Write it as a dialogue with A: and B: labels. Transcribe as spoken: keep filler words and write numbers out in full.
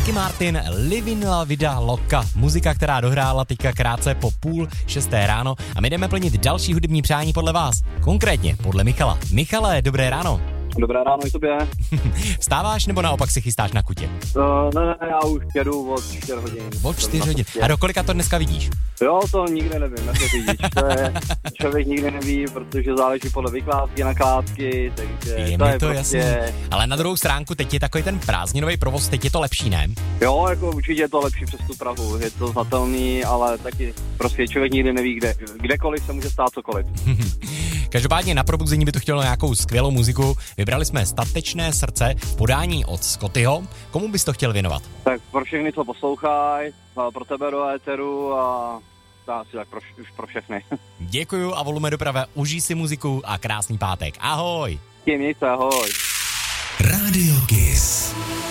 A: Ricky Martin, Livin la vida loca. Muzika, která dohrála teďka krátce po půl šesté ráno a my jdeme plnit další hudební přání podle vás. Konkrétně podle Michala. Michale, dobré ráno.
B: Dobré ráno i tobě.
A: Vstáváš nebo naopak si chystáš na kutě?
B: Uh, ne, ne, já už jedu od čtyři hodin.
A: Od čtyři hodin. A do kolika to dneska vidíš?
B: Jo, to nikdy nevím, jak to řídíš. To je, člověk nikdy neví, protože záleží podle vykládky, nakládky, takže
A: je
B: to
A: mi
B: je
A: to
B: prostě...
A: jasný. Ale na druhou stránku, teď je takový ten prázdninový provoz, teď je to lepší, ne?
B: Jo, jako určitě je to lepší přes tu Prahu, je to znatelný, ale taky prostě člověk nikdy neví, kde, kdekoliv se může stát cokoliv.
A: Každopádně na probuzení by to chtělo nějakou skvělou muziku. Vybrali jsme Statečné srdce v podání od Scottyho. Komu bys to chtěl věnovat?
B: Tak pro všechny, co poslouchají, pro tebe do éteru a dá si tak pro, už pro všechny.
A: Děkuju a volume doprava, užij si muziku a krásný pátek. Ahoj!
B: Mějte, ahoj.
C: Radio King.